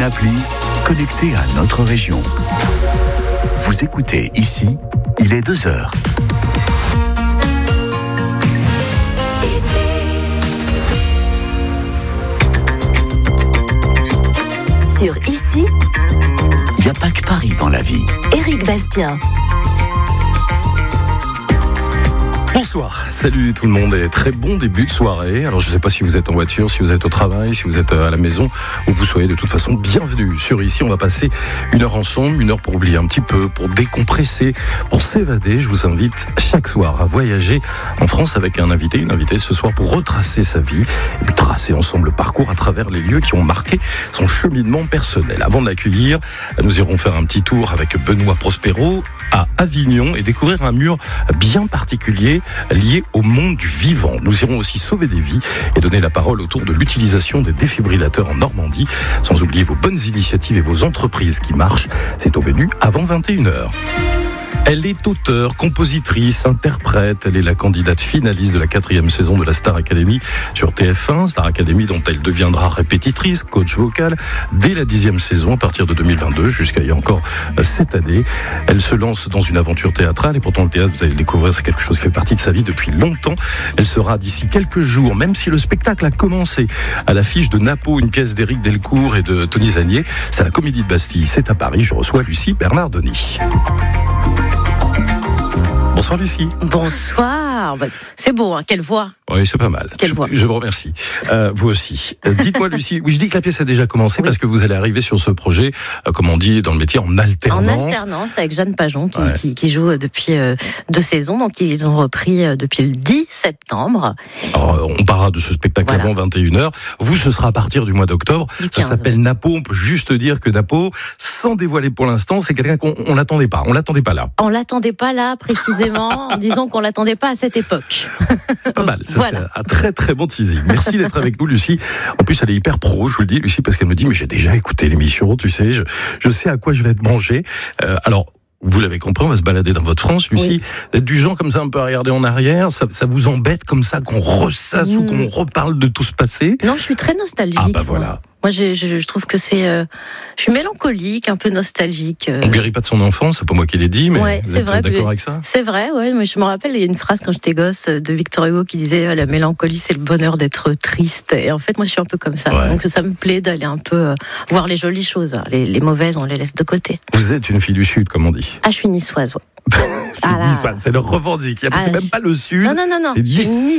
une appli connectée à notre région. Vous écoutez ici, il est 2h. Sur Ici, il n'y a pas que Paris dans la vie. Éric Bastien. Bonsoir, salut tout le monde et très bon début de soirée. Alors je ne sais pas si vous êtes en voiture, si vous êtes au travail, si vous êtes à la maison, où vous soyez de toute façon bienvenue. Sur Ici, on va passer une heure ensemble, une heure pour oublier un petit peu, pour décompresser, pour s'évader. Je vous invite chaque soir à voyager en France avec un invité, une invitée ce soir pour retracer sa vie et puis tracer ensemble le parcours à travers les lieux qui ont marqué son cheminement personnel. Avant de l'accueillir, nous irons faire un petit tour avec Benoît Prospero à Avignon et découvrir un mur bien particulier lié au monde du vivant. Nous irons aussi sauver des vies et donner la parole autour de l'utilisation des défibrillateurs en Normandie, sans oublier vos bonnes initiatives et vos entreprises qui marchent. C'est au menu avant 21h. Elle est auteure, compositrice, interprète. Elle est la candidate finaliste de la 4e saison de la Star Academy sur TF1. Star Academy dont elle deviendra répétitrice, coach vocal, dès la 10e saison à partir de 2022 jusqu'à il y a encore cette année. Elle se lance dans une aventure théâtrale et pourtant le théâtre, vous allez le découvrir, c'est quelque chose qui fait partie de sa vie depuis longtemps. Elle sera d'ici quelques jours, même si le spectacle a commencé, à l'affiche de Napo, une pièce d'Éric Delcourt et de Tony Zanier. C'est à la Comédie de Bastille, c'est à Paris. Je reçois Lucie Bernardoni. Bonsoir Lucie. Bonsoir. C'est beau, hein, quelle voix. Oui, c'est pas mal. Quelle voix. Je vous remercie. Vous aussi. Dites-moi Lucie, oui, je dis que la pièce a déjà commencé parce que vous allez arriver sur ce projet, comme on dit dans le métier, en alternance. En alternance avec Jeanne Pajon qui joue depuis 2 saisons, donc ils ont repris depuis le 10 septembre. Alors, on parlera de ce spectacle avant 21h. Vous, ce sera à partir du mois d'octobre. Ça s'appelle Napo. On peut juste dire que Napo, sans dévoiler pour l'instant, c'est quelqu'un qu'on l'attendait pas. On l'attendait pas là. On l'attendait pas là, précisément, en disant qu'on l'attendait pas à cette époque. Pas mal. Ça, c'est un très très bon teasing. Merci d'être avec nous, Lucie. En plus, elle est hyper pro, je vous le dis, Lucie, parce qu'elle me dit, mais j'ai déjà écouté l'émission, tu sais, je sais à quoi je vais être mangé. Alors, vous l'avez compris, on va se balader dans votre France, Lucie. Vous êtes du genre comme ça, un peu à regarder en arrière. Ça vous embête comme ça qu'on ressasse ou qu'on reparle de tout ce passé? Non, je suis très nostalgique. Ah bah voilà. Moi, je trouve que je suis mélancolique, un peu nostalgique. On guérit pas de son enfance, c'est pas moi qui l'ai dit, mais vous êtes d'accord avec ça? C'est vrai, ouais. Mais je me rappelle, il y a une phrase quand j'étais gosse de Victor Hugo qui disait la mélancolie, c'est le bonheur d'être triste. Et en fait, moi, je suis un peu comme ça. Ouais. Donc, ça me plaît d'aller un peu voir les jolies choses. Les mauvaises, on les laisse de côté. Vous êtes une fille du Sud, comme on dit. Ah, je suis niçoise, ouais. Niçoise, c'est le revendique. C'est même pas le Sud. Non. C'est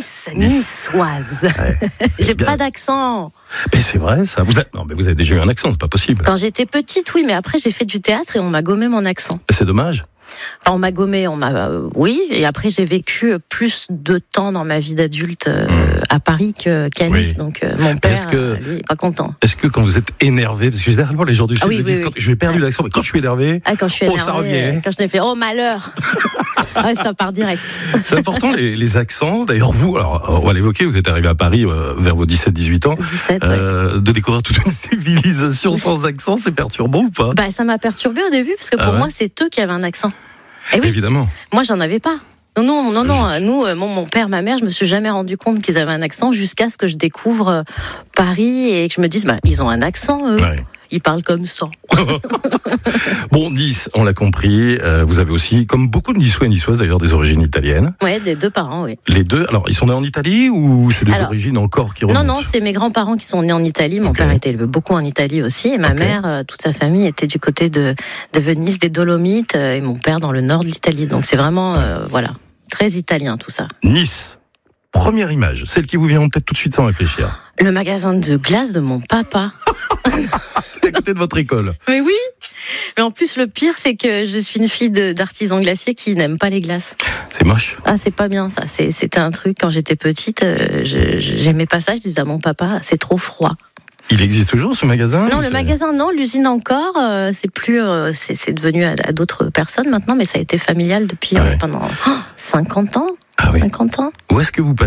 Niçoise. Ouais, j'ai pas d'accent. Mais c'est vrai, ça. Vous avez déjà eu un accent, c'est pas possible. Quand j'étais petite, oui, mais après j'ai fait du théâtre et on m'a gommé mon accent. C'est dommage. On m'a gommé, oui, et après j'ai vécu plus de temps dans ma vie d'adulte à Paris qu'à Nice, donc mon père, lui, pas content. Est-ce que quand vous êtes énervé, parce que généralement les gens du Sud me disent, quand j'ai perdu l'accent, mais quand je suis énervé, ça revient. Quand je t'ai fait, oh malheur. Ouais, ça part direct. C'est important les accents. D'ailleurs, vous, alors on va l'évoquer, vous êtes arrivé à Paris vers vos 17-18 ans. 17, de découvrir toute une civilisation sans accent, c'est perturbant ou pas? Ça m'a perturbé au début, parce que pour moi, c'est eux qui avaient un accent. Et oui, évidemment. Moi, j'en avais pas. Non. Nous, mon père, ma mère, je me suis jamais rendu compte qu'ils avaient un accent jusqu'à ce que je découvre Paris et que je me dise, ils ont un accent, eux. Ouais. Ils parlent comme ça. Bon, Nice, on l'a compris. Vous avez aussi, comme beaucoup de Niçois et Niçoises d'ailleurs, des origines italiennes. Ouais, des 2 parents, oui. Les 2, alors ils sont nés en Italie ou c'est des origines encore qui remontent? Non, c'est mes grands-parents qui sont nés en Italie. Mon père était élevé beaucoup en Italie aussi. Et ma mère, toute sa famille était du côté de Venise, des Dolomites. Et mon père dans le nord de l'Italie. Donc c'est vraiment, très italien tout ça. Nice. Première image, celle qui vous vient en tête tout de suite sans réfléchir. Le magasin de glace de mon papa. À côté de votre école. Mais oui. Mais en plus, le pire, c'est que je suis une fille d'artisan glacier qui n'aime pas les glaces. C'est moche. Ah, c'est pas bien ça. C'était un truc, quand j'étais petite, j'aimais pas ça. Je disais à mon papa, c'est trop froid. Il existe toujours ce magasin? Non, le magasin non, l'usine encore. C'est plus, c'est devenu à d'autres personnes maintenant, mais ça a été familial depuis pendant 50 ans. Ah oui. 50 ans. Où est-ce que vous